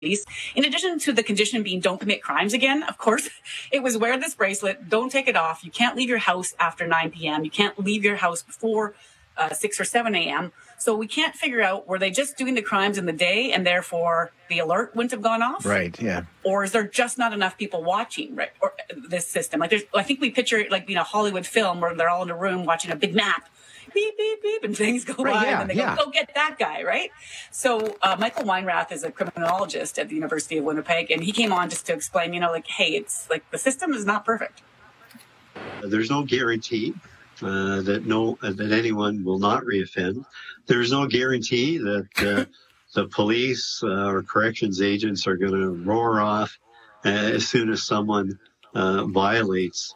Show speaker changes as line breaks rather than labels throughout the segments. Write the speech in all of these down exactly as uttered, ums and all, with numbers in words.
In addition to the condition being don't commit crimes again, of course, it was wear this bracelet, don't take it off. You can't leave your house after nine p.m. You can't leave your house before uh, six or seven a.m. So we can't figure out, were they just doing the crimes in the day and therefore the alert wouldn't have gone off?
Right, yeah.
Or is there just not enough people watching, right? Or this system? Like there's, I think we picture it like, you know, Hollywood film where they're all in a room watching a big map. Beep, beep, beep, and things go
right,
by,
yeah,
and they
yeah.
go, go get that guy, right? So uh, Michael Weinrath is a criminologist at the University of Winnipeg, and he came on just to explain, you know, like, hey, it's like the system is not perfect.
There's no guarantee uh, that no uh, that anyone will not reoffend. There's no guarantee that uh, the police uh, or corrections agents are going to roar off uh, as soon as someone uh, violates.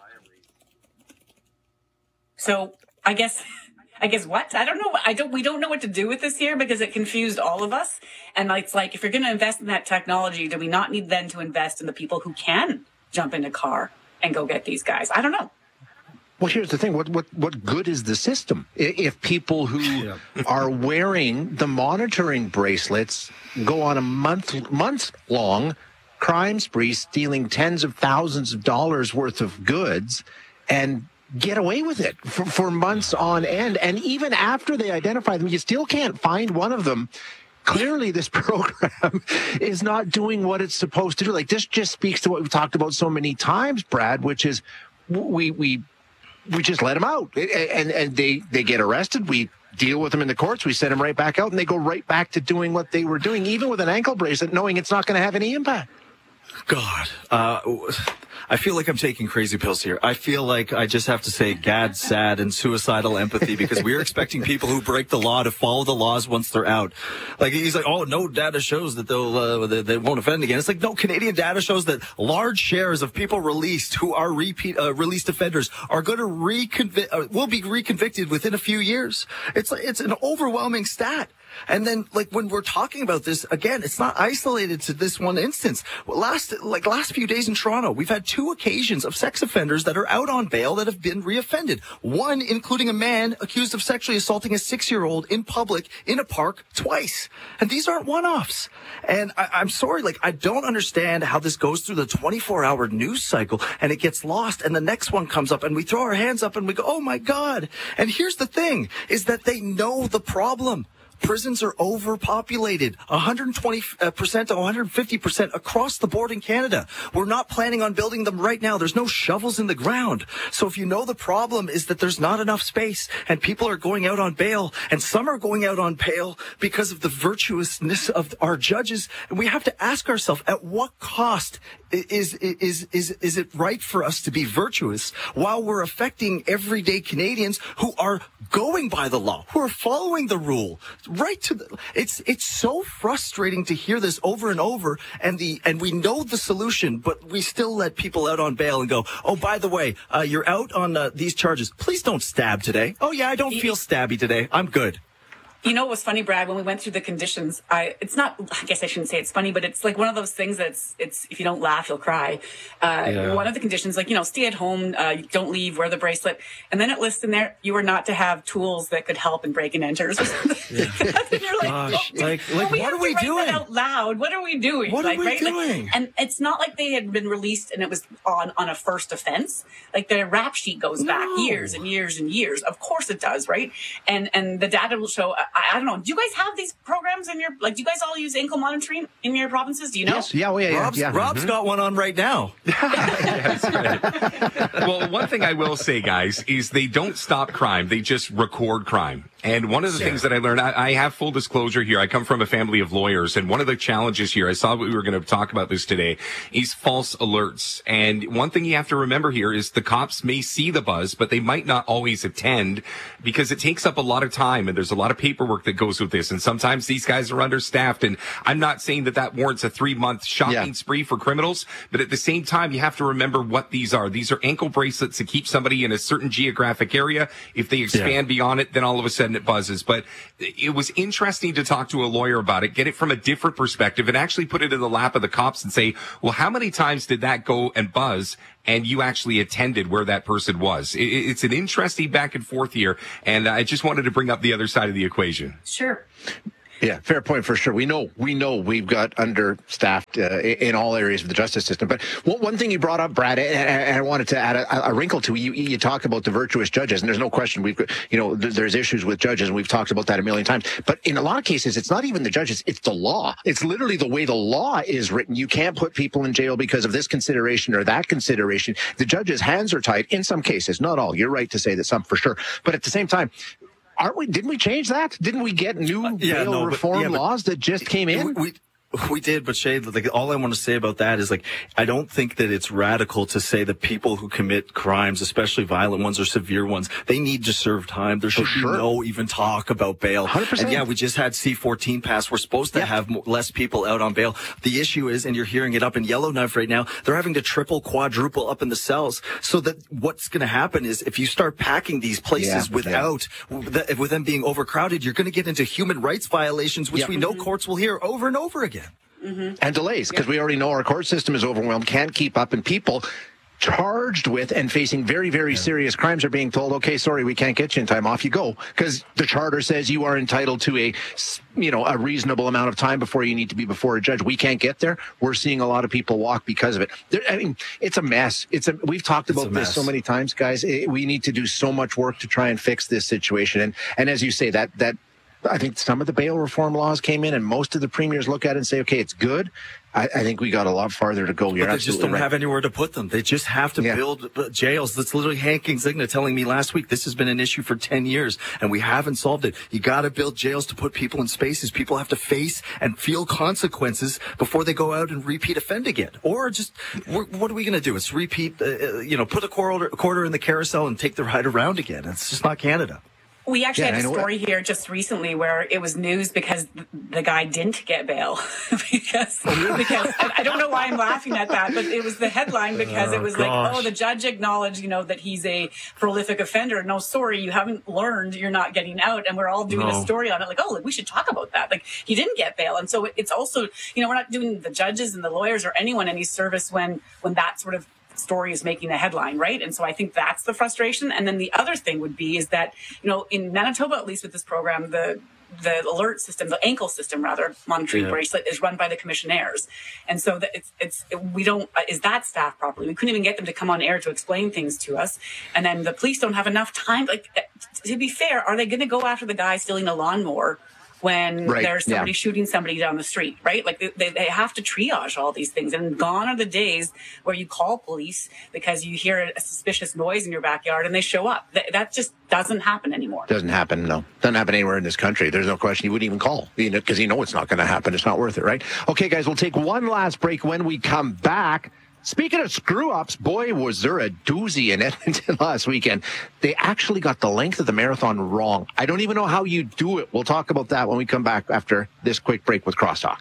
So I guess. I guess what? I don't know. I don't, we don't know what to do with this here because it confused all of us. And it's like, if you're going to invest in that technology, do we not need then to invest in the people who can jump in a car and go get these guys? I don't know.
Well, here's the thing. What what what good is the system if people who yeah. are wearing the monitoring bracelets go on a month month long crime spree, stealing tens of thousands of dollars worth of goods and get away with it for, for months on end? And even after they identify them, you still can't find one of them. Clearly, this program is not doing what it's supposed to do. Like, this just speaks to what we've talked about so many times, Brad, which is we we we just let them out. And, and they, they get arrested. We deal with them in the courts. We send them right back out, and they go right back to doing what they were doing, even with an ankle bracelet, knowing it's not going to have any impact.
God, uh, I feel like I'm taking crazy pills here. I feel like I just have to say gad, sad, and suicidal empathy because we're expecting people who break the law to follow the laws once they're out. Like, he's like, oh, no data shows that they'll, uh, they, they won't offend again. It's like, no, Canadian data shows that large shares of people released who are repeat, uh, released offenders are going to reconvict, uh, will be reconvicted within a few years. It's like, it's an overwhelming stat. And then, like, when we're talking about this, again, it's not isolated to this one instance. Last, like, last few days in Toronto, we've had two occasions of sex offenders that are out on bail that have been reoffended. One, including a man accused of sexually assaulting a six-year-old in public in a park twice. And these aren't one-offs. And I, I'm sorry, like, I don't understand how this goes through the twenty-four hour news cycle and it gets lost. And the next one comes up and we throw our hands up and we go, oh, my God. And here's the thing, is that they know the problem. Prisons are overpopulated, one hundred twenty percent to one hundred fifty percent across the board in Canada. We're not planning on building them right now. There's no shovels in the ground. So if you know the problem is that there's not enough space and people are going out on bail and some are going out on bail because of the virtuousness of our judges, and we have to ask ourselves, at what cost is, is, is, is it right for us to be virtuous while we're affecting everyday Canadians who are going by the law, who are following the rule? Right to the, it's it's so frustrating to hear this over and over, and the and we know the solution, but we still let people out on bail and go, oh, by the way, uh, you're out on uh, these charges. Please don't stab today. Oh yeah, I don't feel stabby today. I'm good.
You know what was funny, Brad, when we went through the conditions, I, it's not, I guess I shouldn't say it's funny, but it's like one of those things that's, it's, if you don't laugh, you'll cry. Uh, yeah. One of the conditions, like, you know, stay at home, uh, don't leave, wear the bracelet. And then it lists in there, you are not to have tools that could help in break and enters or something. Yeah. And you're like,
Gosh,
oh,
like, like
well,
what are we doing?
Out loud. What are we doing?
What
like,
are we
right?
doing?
Like, and it's not like they had been released and it was on, on a first offense. Like the rap sheet goes no. back years and years and years. Of course it does, right? And, and the data will show, I, I don't know, do you guys have these programs in your, like, do you guys all use ankle monitoring in your provinces? Do you know?
Yes, yeah, well, yeah,
Rob's,
yeah.
Rob's mm-hmm. got one on right now.
Yes, right. Well, one thing I will say, guys, is they don't stop crime. They just record crime. And one of the yeah. things that I learned, I, I have full disclosure here. I come from a family of lawyers, and one of the challenges here, I saw we were going to talk about this today, is false alerts. And one thing you have to remember here is the cops may see the buzz, but they might not always attend because it takes up a lot of time, and there's a lot of paperwork that goes with this. And sometimes these guys are understaffed. And I'm not saying that that warrants a three-month shopping yeah. spree for criminals, but at the same time, you have to remember what these are. These are ankle bracelets to keep somebody in a certain geographic area. If they expand yeah. beyond it, then all of a sudden it buzzes. But it was interesting to talk to a lawyer about it, get it from a different perspective, and actually put it in the lap of the cops and say, well, how many times did that go and buzz and you actually attended where that person was? It's an interesting back and forth here, and I just wanted to bring up the other side of the equation.
Sure.
Yeah, fair point for sure. We know we know we've got understaffed uh, in all areas of the justice system. But one thing you brought up, Brad, and I wanted to add a, a wrinkle to you. You talk about the virtuous judges, and there's no question we've got, you know, there's issues with judges, and we've talked about that a million times. But in a lot of cases, it's not even the judges; it's the law. It's literally the way the law is written. You can't put people in jail because of this consideration or that consideration. The judges' hands are tied in some cases, not all. You're right to say that some for sure, but at the same time. Aren't we? Didn't we change that? Didn't we get new uh, yeah, bail no, reform but, yeah, laws that just came in?
We, we did, but Shay, like, all I want to say about that is, like, I don't think that it's radical to say that people who commit crimes, especially violent ones or severe ones, they need to serve time. There should sure. be no even talk about bail.
one hundred percent.
And yeah, we just had C fourteen pass. We're supposed to yeah. have more, less people out on bail. The issue is, and you're hearing it up in Yellowknife right now, they're having to triple, quadruple up in the cells. So that what's going to happen is if you start packing these places yeah. without, yeah. with them being overcrowded, you're going to get into human rights violations, which yeah. we know mm-hmm. courts will hear over and over again.
Mm-hmm. And delays, because yep. we already know our court system is overwhelmed, can't keep up, and people charged with and facing very, very yeah. serious crimes are being told, okay, sorry, we can't get you in time, off you go, because the charter says you are entitled to a, you know, a reasonable amount of time before you need to be before a judge. We can't get there. We're seeing a lot of people walk because of it. There, I mean, it's a mess. It's a, we've talked about this so many times, guys. It, we need to do so much work to try and fix this situation. And, and as you say, that, that, I think some of the bail reform laws came in, and most of the premiers look at it and say, okay, it's good. I, I think we got a lot farther to go. You're
but they just don't
right.
have anywhere to put them. They just have to yeah. build jails. That's literally Hank Kingsigna telling me last week this has been an issue for ten years, and we haven't solved it. You got to build jails to put people in spaces. People have to face and feel consequences before they go out and repeat offend again. Or just, what are we going to do? It's repeat, uh, you know, put a quarter, quarter in the carousel and take the ride around again. It's just not Canada.
We actually
yeah,
had a story here just recently where it was news because the guy didn't get bail. because because I, I don't know why I'm laughing at that, but it was the headline because oh, it was gosh. like, oh, the judge acknowledged, you know, that he's a prolific offender. No, sorry, you haven't learned. You're not getting out. And we're all doing no. a story on it. Like, oh, like, we should talk about that. Like, he didn't get bail. And so it's also, you know, we're not doing the judges and the lawyers or anyone any service when when that sort of story is making a headline, right? And so I think that's the frustration. And then the other thing would be is that, you know, in Manitoba, at least with this program, the the alert system, the ankle system rather, monitoring yeah. bracelet is run by the commissionaires. And so that it's, it's, it, we don't, is that staffed properly? We couldn't even get them to come on air to explain things to us. And then the police don't have enough time. Like, to be fair, are they going to go after the guy stealing a lawnmower when right. there's somebody yeah. shooting somebody down the street, right? Like they, they have to triage all these things. And gone are the days where you call police because you hear a suspicious noise in your backyard and they show up. That, that just doesn't happen anymore.
Doesn't happen, no. Doesn't happen anywhere in this country. There's no question you wouldn't even call, you know, because you know it's not going to happen. It's not worth it, right? Okay, guys, we'll take one last break. When we come back, speaking of screw-ups, boy, was there a doozy in Edmonton last weekend. They actually got the length of the marathon wrong. I don't even know how you do it. We'll talk about that when we come back after this quick break with Crosstalk.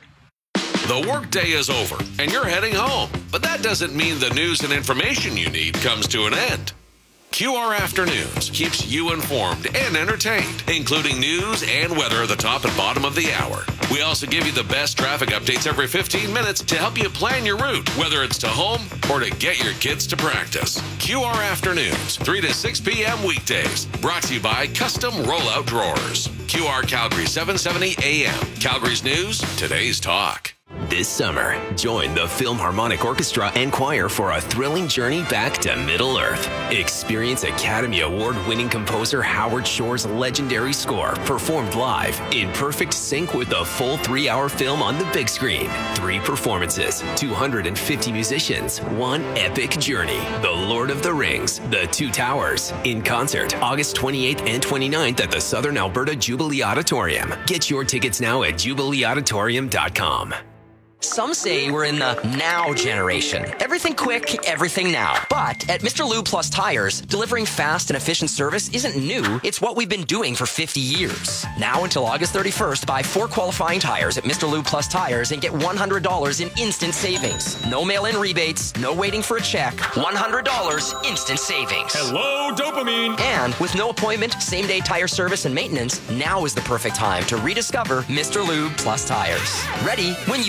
The workday is over, and you're heading home. But that doesn't mean the news and information you need comes to an end. Q R Afternoons keeps you informed and entertained, including news and weather at the top and bottom of the hour. We also give you the best traffic updates every fifteen minutes to help you plan your route, whether it's to home or to get your kids to practice. Q R Afternoons, three to six p.m. weekdays. Brought to you by Custom Rollout Drawers. Q R Calgary, seven seventy A M. Calgary's News, today's talk.
This summer, join the Philharmonic Orchestra and Choir for a thrilling journey back to Middle-earth. Experience Academy Award-winning composer Howard Shore's legendary score performed live in perfect sync with the full three-hour film on the big screen. Three performances, two hundred fifty musicians, one epic journey. The Lord of the Rings, The Two Towers, in concert August twenty-eighth and twenty-ninth at the Southern Alberta Jubilee Auditorium. Get your tickets now at jubilee auditorium dot com.
Some say we're in the now generation. Everything quick, everything now. But at Mister Lube Plus Tires, delivering fast and efficient service isn't new. It's what we've been doing for fifty years. Now until August thirty-first, buy four qualifying tires at Mister Lube Plus Tires and get one hundred dollars in instant savings. No mail-in rebates, no waiting for a check. one hundred dollars instant savings.
Hello, dopamine.
And with no appointment, same-day tire service and maintenance, now is the perfect time to rediscover Mister Lube Plus Tires. Ready when you are.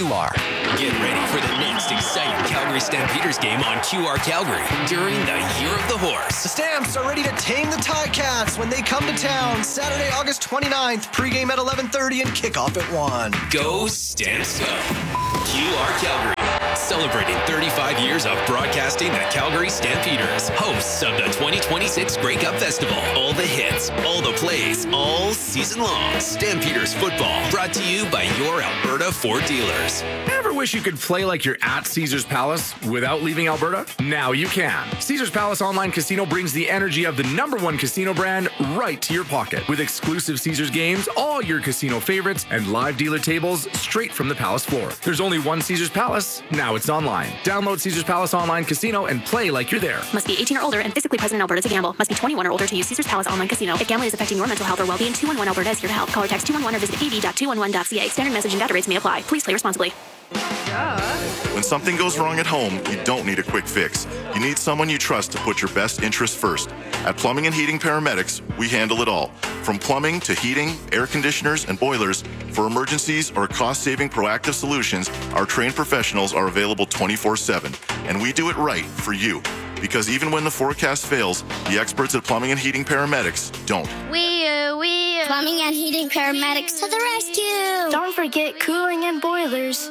Get ready for the next exciting Calgary Stampeders game on Q R Calgary during the Year of the Horse.
The Stamps are ready to tame the Ticats when they come to town Saturday, August twenty-ninth. Pregame at eleven thirty and kickoff at one.
Go Stamps go. Q R Calgary. Celebrating thirty-five years of broadcasting the Calgary Stampeders. Hosts of the twenty twenty-six Grey Cup Festival. All the hits, all the plays, all season long. Stampeders football. Brought to you by your Alberta Ford dealers.
Ever wish you could play like you're at Caesars Palace without leaving Alberta? Now you can. Caesars Palace Online Casino brings the energy of the number one casino brand right to your pocket. With exclusive Caesars games, all your casino favorites, and live dealer tables straight from the Palace floor. There's only one Caesars Palace. Now it's online. Download Caesars Palace Online Casino and play like you're there.
Must be eighteen or older and physically present in Alberta to gamble. Must be twenty-one or older to use Caesars Palace Online Casino. If gambling is affecting your mental health or well-being, two one one Alberta is here to help. Call or text two one one or visit a v dot two one one dot c a. Standard message and data rates may apply. Please play responsibly.
When something goes wrong at home, you don't need a quick fix. You need someone you trust to put your best interests first. At Plumbing and Heating Paramedics, we handle it all. From plumbing to heating, air conditioners, and boilers, for emergencies or cost-saving proactive solutions, our trained professionals are available twenty-four seven. And we do it right for you. Because even when the forecast fails, the experts at Plumbing and Heating Paramedics don't.
We, uh, we, uh, Plumbing and Heating Paramedics to the rescue! Don't forget cooling and boilers.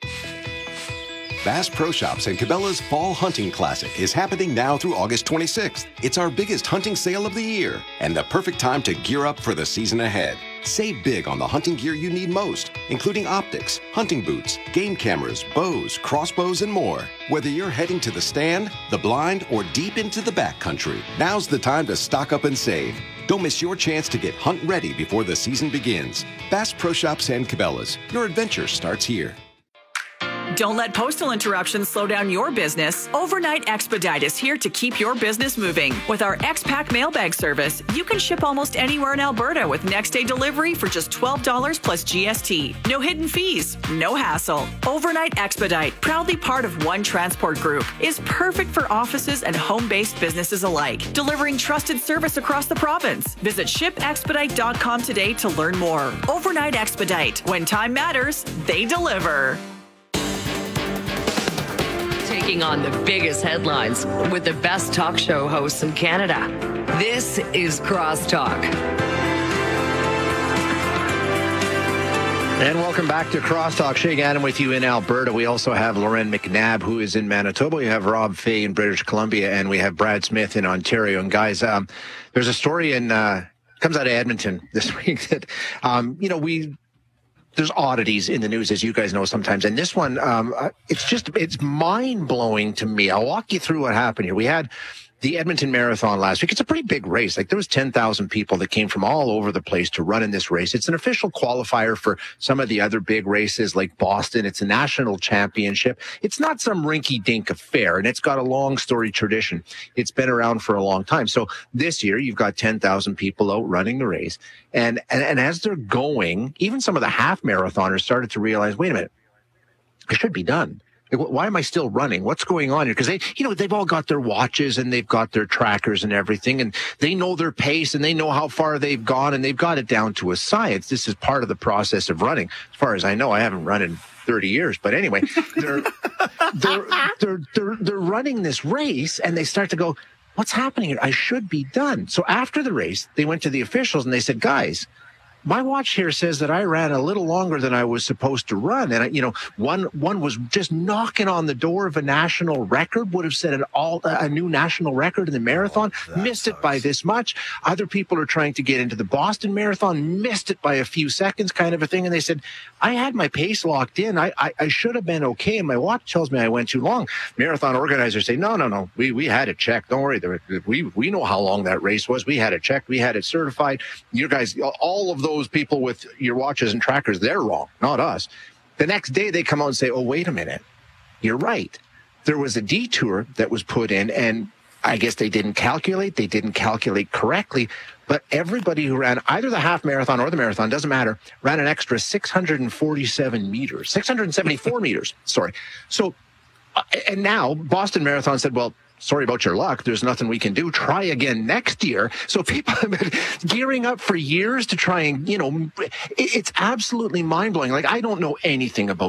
Bass Pro Shops and Cabela's Fall Hunting Classic is happening now through August twenty-sixth. It's our biggest hunting sale of the year and the perfect time to gear up for the season ahead. Save big on the hunting gear you need most, including optics, hunting boots, game cameras, bows, crossbows, and more. Whether you're heading to the stand, the blind, or deep into the backcountry, now's the time to stock up and save. Don't miss your chance to get hunt ready before the season begins. Bass Pro Shops and Cabela's. Your adventure starts here.
Don't let postal interruptions slow down your business. Overnight Expedite is here to keep your business moving. With our X-Pack mailbag service, you can ship almost anywhere in Alberta with next-day delivery for just twelve dollars plus G S T. No hidden fees, no hassle. Overnight Expedite, proudly part of One Transport Group, is perfect for offices and home-based businesses alike, delivering trusted service across the province. Visit ship expedite dot com today to learn more. Overnight Expedite. When time matters, they deliver.
Taking on the biggest headlines with the best talk show hosts in Canada. This is Crosstalk.
And welcome back to Crosstalk. Shay Gannon with you in Alberta. We also have Lauren McNabb, who is in Manitoba. We have Rob Fay in British Columbia, and we have Brad Smith in Ontario. And guys, um, there's a story in uh, comes out of Edmonton this week that um, you know we. There's oddities in the news, as you guys know sometimes. And this one, um, it's just, it's mind-blowing to me. I'll walk you through what happened here. We had the Edmonton Marathon last week. It's a pretty big race. Like, there was ten thousand people that came from all over the place to run in this race. It's an official qualifier for some of the other big races like Boston. It's a national championship. It's not some rinky-dink affair, and it's got a long story tradition. It's been around for a long time. So this year, you've got ten thousand people out running the race. And, and, and as they're going, even some of the half marathoners started to realize, wait a minute, I should be done. Why am I still running? What's going on here? Because they, you know, they've all got their watches and they've got their trackers and everything, and they know their pace and they know how far they've gone, and they've got it down to a science. This is part of the process of running. As far as I know, I haven't run in thirty years, but anyway, they're, they're, they're, they're, they're running this race, and they start to go, what's happening here? I should be done. So after the race, they went to the officials and they said, guys, my watch here says that I ran a little longer than I was supposed to run. And, I, you know, one one was just knocking on the door of a national record, would have set an all, a new national record in the marathon, oh, missed it by this much. Other people are trying to get into the Boston Marathon, missed it by a few seconds, kind of a thing. And they said, I had my pace locked in. I, I, I should have been okay. And my watch tells me I went too long. Marathon organizers say, no, no, no, we, we had it checked. Don't worry. We, we know how long that race was. We had it checked. We had it certified. You guys, all of those Those people with your watches and trackers, they're wrong, not us. The next day they come out and say, oh, wait a minute, you're right. There was a detour that was put in, and I guess they didn't calculate. They didn't calculate correctly. But everybody who ran either the half marathon or the marathon, doesn't matter, ran an extra six hundred forty-seven meters, six hundred seventy-four meters, sorry. So, uh, and now Boston Marathon said, well, sorry about your luck. There's nothing we can do. Try again next year. So people have been gearing up for years to try and, you know, it's absolutely mind-blowing. Like, I don't know anything about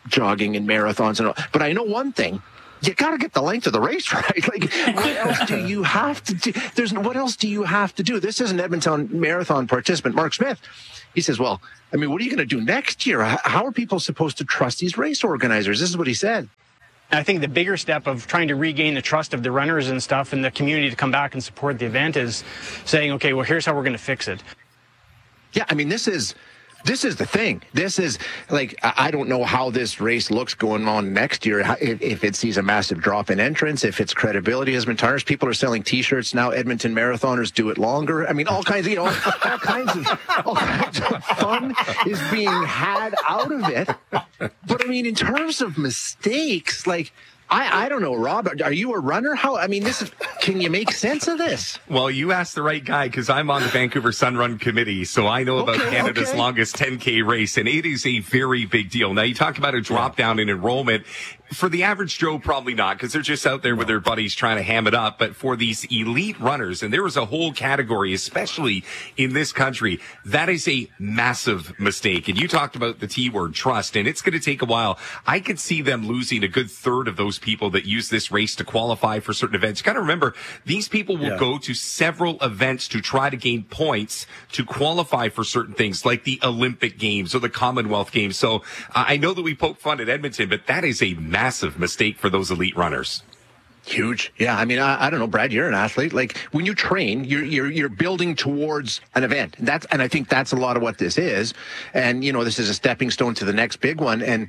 jogging and marathons and all. But I know one thing. You got to get the length of the race right. Like, what else do you have to do? There's what else do you have to do? This is an Edmonton Marathon participant, Mark Smith. He says, well, I mean, what are you going to do next year? How are people supposed to trust these race organizers? This is what he said.
I think the bigger step of trying to regain the trust of the runners and stuff and the community to come back and support the event is saying, okay, well, here's how we're going to fix it.
Yeah, I mean, this is this is the thing. This is, like, I don't know how this race looks going on next year, if, if it sees a massive drop in entrance, if its credibility has been tarnished. People are selling T-shirts now. Edmonton Marathoners do it longer. I mean, all kinds of, you know, all kinds of, all kinds of fun is being had out of it. But, I mean, in terms of mistakes, like, I, I don't know, Rob, are you a runner? How, I mean, this is, can you make sense of this?
Well, you asked the right guy because I'm on the Vancouver Sun Run Committee, so I know about
Okay,
Canada's
okay.
longest ten K race, and it is a very big deal. Now, you talk about a drop down in enrollment. For the average Joe, probably not, because they're just out there with their buddies trying to ham it up. But for these elite runners, and there is a whole category, especially in this country, that is a massive mistake. And you talked about the T word, trust, and it's going to take a while. I could see them losing a good third of those people that use this race to qualify for certain events. You got to remember, these people will
Yeah.
go to several events to try to gain points to qualify for certain things like the Olympic Games or the Commonwealth Games. So uh, I know that we poke fun at Edmonton, but that is a massive mistake for those elite runners.
Huge. Yeah. I mean, I, I don't know, Brad, you're an athlete. Like, when you train, you're, you're, you're building towards an event. And that's, and I think that's a lot of what this is. And, you know, this is a stepping stone to the next big one. And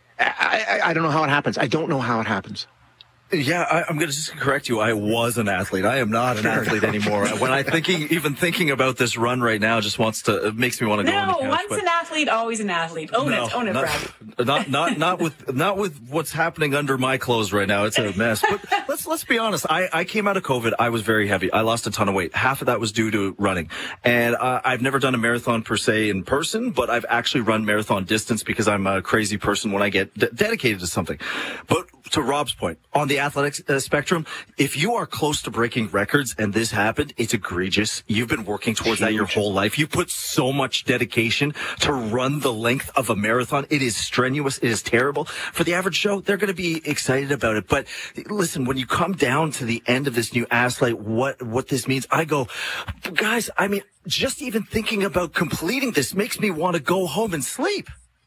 I, I, I don't know how it happens. I don't know how it happens.
Yeah, I, I'm going to just correct you. I was an athlete. I am not an
Sure.
athlete anymore. When I thinking, even thinking about this run right now, just wants to it makes me want to go on the
No,
couch.
once
but-
an athlete, always an athlete. Own
No,
it, own it,
not,
Brad.
not not not with not with what's happening under my clothes right now. It's a mess. But let's let's be honest. I, I came out of COVID. I was very heavy. I lost a ton of weight. Half of that was due to running. And uh, I've never done a marathon per se in person, but I've actually run marathon distance because I'm a crazy person when I get d- dedicated to something. But to Rob's point, on the athletics uh, spectrum, if you are close to breaking records and this happened, it's egregious. You've been working towards that your whole life. You put so much dedication to run the length of a marathon. It is strenuous. It is terrible. For the average Joe, they're going to be excited about it. But listen, when you come down to the end of this new athlete, what, what this means, I go, guys, I mean, just even thinking about completing this makes me want to go home and sleep.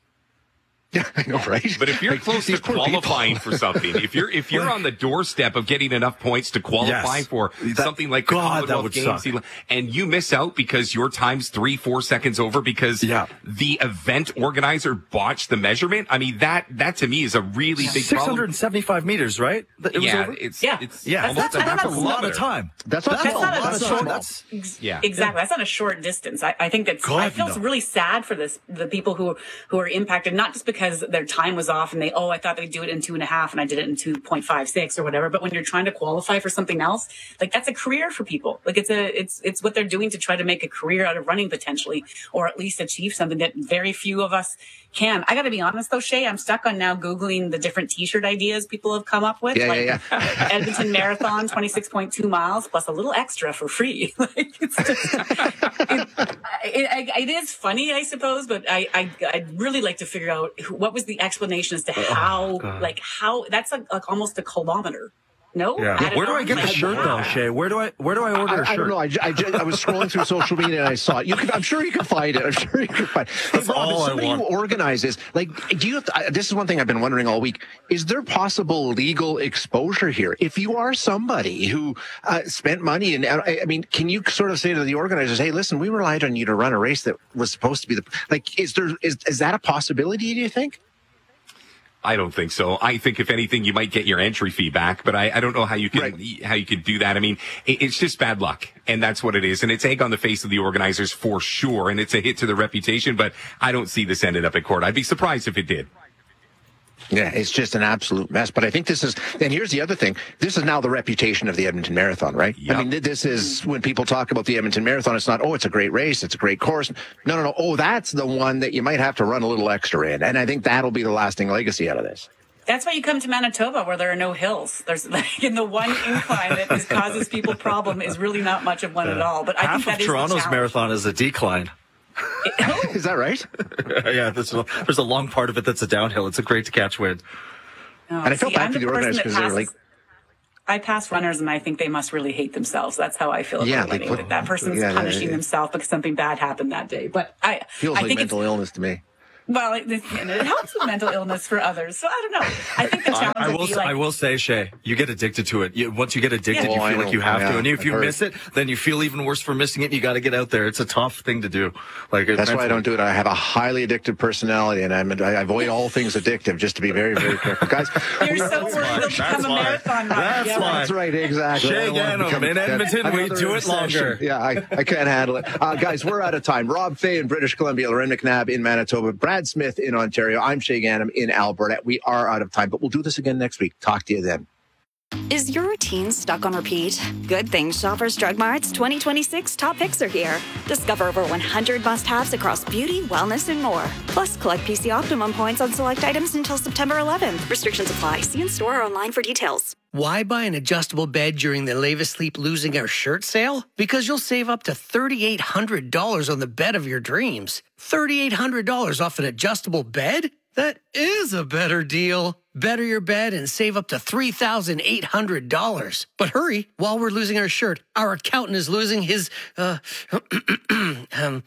Yeah, I know, right?
But if you're close to qualifying for something, if you're if you're on the doorstep of getting enough points to qualify
Yes.
for
That-
something like the
God, that
Commonwealth
would
Games,
suck.
and you miss out because your time's three, four seconds over because
Yeah.
the event organizer botched the measurement, I mean, that that to me is a really big
six
problem.
hundred seventy-five meters, right? It was
Yeah,
over?
it's
Yeah.
it's
yeah,
almost
That's not-
that's a
that's
lot
not-
of time.
That's not
That's
small.
a
That's
lot
not
of
a
time.
short-
That's
Ex-
Yeah.
Exactly. That's not a short distance. I, I think that's, I
God,
feel
no.
really sad for this, the people who, who are impacted, not just because their time was off and they, oh, I thought they'd do it in two and a half and I did it in two point five six or whatever. But when you're trying to qualify for something else, like that's a career for people. Like it's a, it's, it's what they're doing to try to make a career out of running potentially, or at least achieve something that very few of us can. I got to be honest though, Shay, I'm stuck on now Googling the different t-shirt ideas people have come up with.
Yeah,
like
yeah, yeah.
Edmonton Marathon, twenty-six point two miles plus a little extra for free. Like it's just, it, it, it is funny, I suppose, but I, I, I'd really like to figure out who- what was the explanation as to how, like how, that's like, like almost a kilometer. No?
Yeah.
Added
Where do I
on?
get the
Like,
shirt though,
wow.
Shay? Where do I where do I order
I,
a
I
shirt?
don't know. I, I, ju- I was scrolling through social media and I saw it. You can, I'm sure you can find it. I'm sure you can find it.
That's
Rob,
all
as
I
somebody
want.
who organizes, like, do you? I, this is one thing I've been wondering all week. Is there possible legal exposure here? If you are somebody who uh, spent money, and I, I mean, can you sort of say to the organizers, "Hey, listen, we relied on you to run a race that was supposed to be the like"? Is there is is that a possibility? Do you think?
I don't think so. I think if anything, you might get your entry fee back, but I, I don't know how you can
Right.
how you could do that. I mean, it, it's just bad luck, and that's what it is. And it's egg on the face of the organizers for sure, and it's a hit to their reputation. But I don't see this ended up at court. I'd be surprised if it did.
Yeah, it's just an absolute mess. But I think this is, and here's the other thing. This is now the reputation of the Edmonton Marathon, right?
Yep.
I mean, th- this is when people talk about the Edmonton Marathon, it's not, oh, it's a great race, it's a great course. No, no, no. Oh, that's the one that you might have to run a little extra in. And I think that'll be the lasting legacy out of this.
That's why you come to Manitoba where there are no hills. There's like in the one incline that is, causes people problem is really not much of one at all. But I
Half
think that
of
is the
Toronto's
challenge.
marathon is a decline.
Is that right?
Yeah, there's a, there's a long part of it that's a downhill. It's a great to catch wind.
Oh,
and I felt
see,
bad
I'm
for the
person
organizers
that
because they're
passes-
like,
I pass runners and I think they must really hate themselves. That's how I feel about
Yeah,
it.
they
Anyway.
put-
that person's
yeah,
punishing
yeah.
themselves because something bad happened that day. But I,
feels
I
like
think
mental
it's,
illness to me.
well, it, and it helps with mental illness for others. So I don't know. I think the
I,
challenge
I
would
will.
be
s-
like,
I will say, Shay, you get addicted to it. You, once you get addicted,
Yeah.
you
Oh, I
feel like
know.
you have
Yeah,
to. And if
I've
you
heard.
miss it, then you feel even worse for missing it. And you got to get out there. It's a tough thing to do. Like
That's
mentally.
why I don't do it. I have a highly addictive personality, and I'm, I avoid all things addictive just to be very, very careful. Guys,
you're so worried you'll become a
why.
marathon runner.
That's
Yeah,
why.
That's right, exactly.
Shay
I don't wanna
Gannon
become-
in Edmonton, we
another
do it
recession.
longer.
Yeah, I, I can't handle it. Uh, guys, we're out of time. Rob Fay in British Columbia, Lorraine McNabb in Manitoba, Brad Smith in Ontario. I'm Shay Gannon in Alberta. We are out of time, but we'll do this again next week. Talk to you then.
Is your routine stuck on repeat? Good thing Shoppers Drug Mart's twenty twenty-six top picks are here. Discover over one hundred must-haves across beauty, wellness, and more. Plus, collect P C Optimum points on select items until September eleventh. Restrictions apply. See in store or online for details.
Why buy an adjustable bed during the Lave Asleep Losing Our Shirt sale? Because you'll save up to three thousand eight hundred dollars on the bed of your dreams. three thousand eight hundred dollars off an adjustable bed? That is a better deal. Better your bed and save up to three thousand eight hundred dollars. But hurry, while we're losing our shirt, our accountant is losing his, uh, um,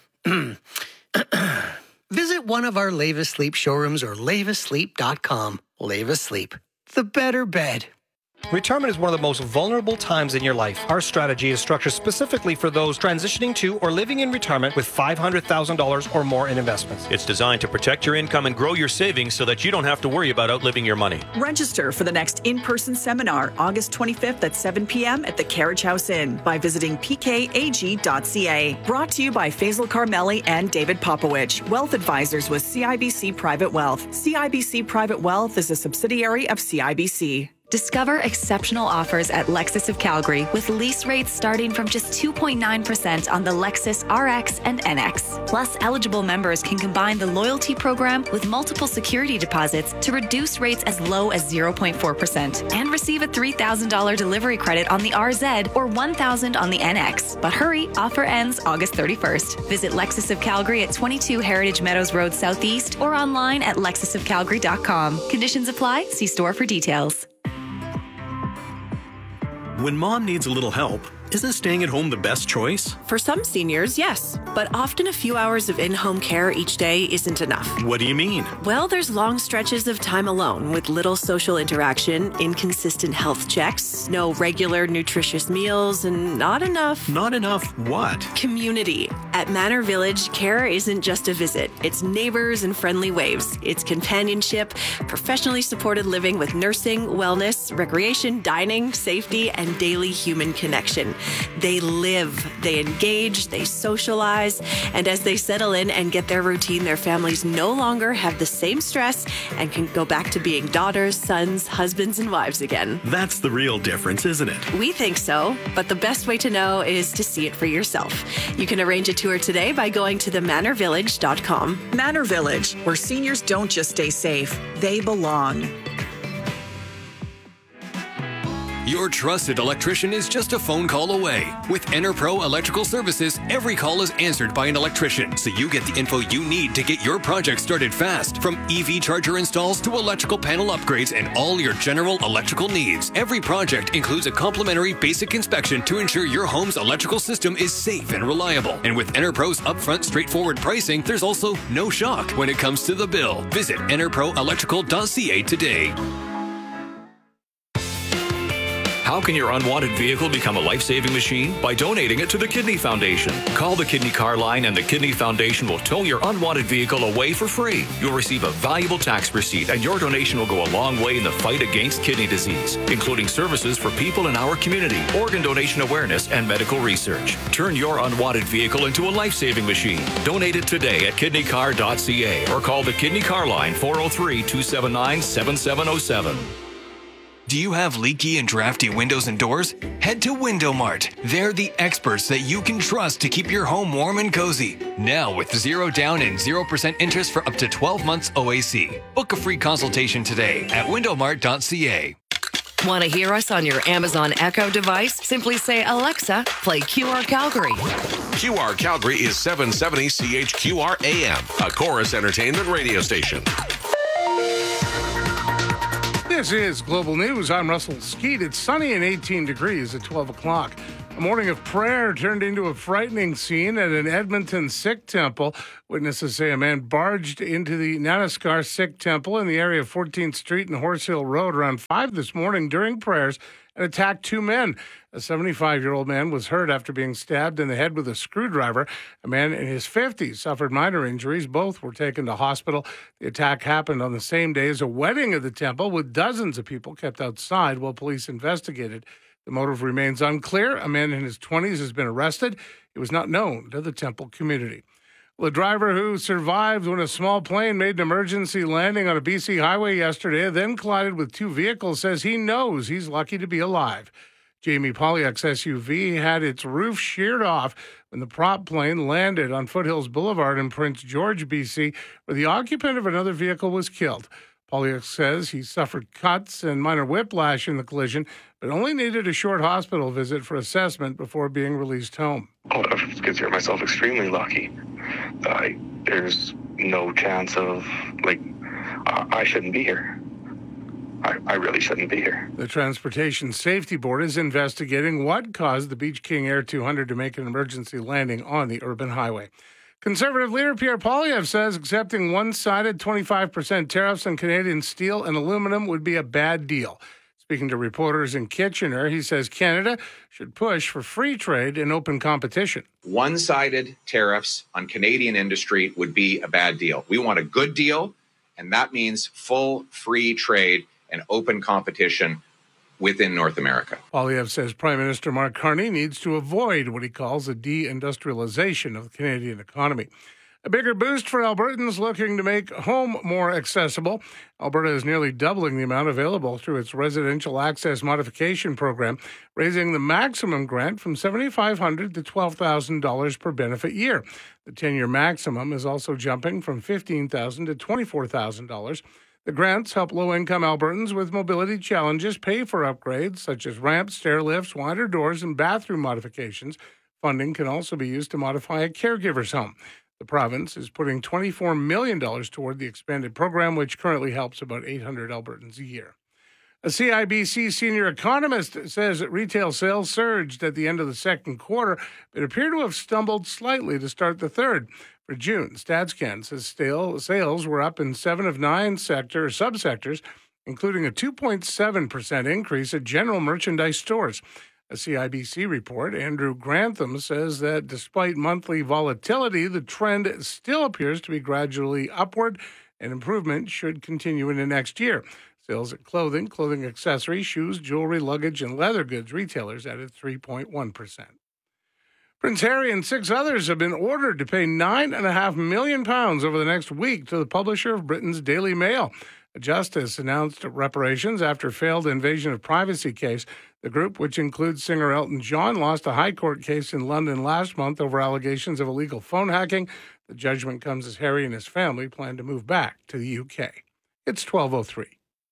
visit one of our Lave Asleep showrooms or lave asleep dot com. Lave Asleep, the better bed.
Retirement is one of the most vulnerable times in your life. Our strategy is structured specifically for those transitioning to or living in retirement with five hundred thousand dollars or more in investments.
It's designed to protect your income and grow your savings so that you don't have to worry about outliving your money.
Register for the next in-person seminar, August twenty-fifth at seven p.m. at the Carriage House Inn by visiting p k a g dot c a. Brought to you by Faisal Carmeli and David Popowich, Wealth Advisors with C I B C Private Wealth. C I B C Private Wealth is a subsidiary of C I B C.
Discover exceptional offers at Lexus of Calgary with lease rates starting from just two point nine percent on the Lexus R X and N X. Plus, eligible members can combine the loyalty program with multiple security deposits to reduce rates as low as zero point four percent and receive a three thousand dollars delivery credit on the R Z or one thousand dollars on the N X. But hurry, offer ends August thirty-first. Visit Lexus of Calgary at twenty-two Heritage Meadows Road Southeast or online at lexus of calgary dot com. Conditions apply. See store for details.
When mom needs a little help, isn't staying at home the best choice?
For some seniors, yes. But often a few hours of in-home care each day isn't enough.
What do you mean?
Well, there's long stretches of time alone with little social interaction, inconsistent health checks, no regular nutritious meals, and not enough...
Not enough what?
Community. At Manor Village, care isn't just a visit. It's neighbors and friendly waves. It's companionship, professionally supported living with nursing, wellness, recreation, dining, safety, and daily human connection. They live, they engage, they socialize, and as they settle in and get their routine, their families no longer have the same stress and can go back to being daughters, sons, husbands, and wives again.
That's the real difference, isn't it?
We think so, but the best way to know is to see it for yourself. You can arrange a tour today by going to the manor village dot com.
Manor Village, where seniors don't just stay safe, they belong.
Your trusted electrician is just a phone call away. With EnerPro Electrical Services, every call is answered by an electrician, so you get the info you need to get your project started fast. From E V charger installs to electrical panel upgrades and all your general electrical needs. Every project includes a complimentary basic inspection to ensure your home's electrical system is safe and reliable. And with EnerPro's upfront straightforward pricing, there's also no shock when it comes to the bill. Visit enerpro electrical dot c a today.
How can your unwanted vehicle become a life-saving machine? By donating it to the Kidney Foundation. Call the Kidney Car Line and the Kidney Foundation will tow your unwanted vehicle away for free. You'll receive a valuable tax receipt and your donation will go a long way in the fight against kidney disease, including services for people in our community, organ donation awareness, and medical research. Turn your unwanted vehicle into a life-saving machine. Donate it today at kidney car dot c a or call the Kidney Car Line four oh three, two seven nine, seven seven oh seven.
Do you have leaky and drafty windows and doors? Head to Window Mart. They're the experts that you can trust to keep your home warm and cozy. Now with zero down and zero percent interest for up to twelve months O A C. Book a free consultation today at window mart dot c a.
Want to hear us on your Amazon Echo device? Simply say, Alexa, play Q R Calgary.
Q R Calgary is seven seventy C H Q R A M, a Chorus Entertainment radio station.
This is Global News. I'm Russell Skeet. It's sunny and eighteen degrees at twelve o'clock. A morning of prayer turned into a frightening scene at an Edmonton Sikh temple. Witnesses say a man barged into the Nanaskar Sikh temple in the area of fourteenth Street and Horse Hill Road around five this morning during prayers and attacked two men. A seventy-five-year-old man was hurt after being stabbed in the head with a screwdriver. A man in his fifties suffered minor injuries. Both were taken to hospital. The attack happened on the same day as a wedding at the temple, with dozens of people kept outside while police investigated. The motive remains unclear. A man in his twenties has been arrested. It was not known to the temple community. Well, a driver who survived when a small plane made an emergency landing on a B C highway yesterday, then collided with two vehicles, says he knows he's lucky to be alive. Jamie Polyak's S U V had its roof sheared off when the prop plane landed on Foothills Boulevard in Prince George, B C, where the occupant of another vehicle was killed. Polyak says he suffered cuts and minor whiplash in the collision, but only needed a short hospital visit for assessment before being released home.
I consider myself extremely lucky. Uh, there's no chance of, like, uh, I shouldn't be here. I, I really shouldn't be here.
The Transportation Safety Board is investigating what caused the Beach King Air two hundred to make an emergency landing on the urban highway. Conservative leader Pierre Poilievre says accepting one-sided twenty-five percent tariffs on Canadian steel and aluminum would be a bad deal. Speaking to reporters in Kitchener, he says Canada should push for free trade and open competition.
One-sided tariffs on Canadian industry would be a bad deal. We want a good deal, and that means full free trade and open competition within North America.
Poilievre says Prime Minister Mark Carney needs to avoid what he calls a deindustrialization of the Canadian economy. A bigger boost for Albertans looking to make home more accessible. Alberta is nearly doubling the amount available through its Residential Access Modification Program, raising the maximum grant from seven thousand five hundred dollars to twelve thousand dollars per benefit year. The ten-year maximum is also jumping from fifteen thousand dollars to twenty-four thousand dollars. The grants help low-income Albertans with mobility challenges pay for upgrades such as ramps, stair lifts, wider doors, and bathroom modifications. Funding can also be used to modify a caregiver's home. The province is putting twenty-four million dollars toward the expanded program, which currently helps about eight hundred Albertans a year. A C I B C senior economist says that retail sales surged at the end of the second quarter, but appear to have stumbled slightly to start the third. For June, StatsCan says sales were up in seven of nine sector subsectors, including a two point seven percent increase at general merchandise stores. A C I B C report, Andrew Grantham, says that despite monthly volatility, the trend still appears to be gradually upward, and improvement should continue into next year. Sales at clothing, clothing accessories, shoes, jewelry, luggage, and leather goods retailers added three point one percent. Prince Harry and six others have been ordered to pay nine point five million pounds over the next week to the publisher of Britain's Daily Mail. A justice announced reparations after a failed invasion of privacy case. The group, which includes singer Elton John, lost a high court case in London last month over allegations of illegal phone hacking. The judgment comes as Harry and his family plan to move back to the U K. It's twelve oh three.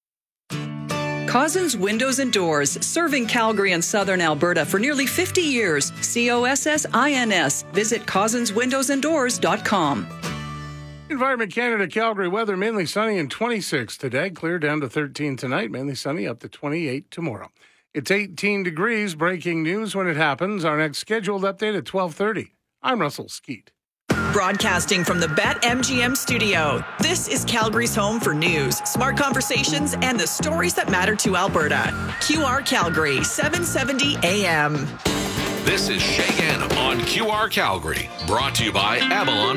Cozzens Windows and Doors, serving Calgary and southern Alberta for nearly fifty years. C O S S I N S. Visit cozzens windows and doors dot com.
Environment Canada Calgary weather, mainly sunny and twenty-six today. Clear down to thirteen tonight, mainly sunny up to twenty-eight tomorrow. It's eighteen degrees. Breaking news when it happens. Our next scheduled update at twelve thirty. I'm Russell Skeet.
Broadcasting from the BetMGM studio, this is Calgary's home for news, smart conversations, and the stories that matter to Alberta. Q R Calgary, seven seventy A M.
This is Shay Gannon on Q R Calgary, brought to you by Avalon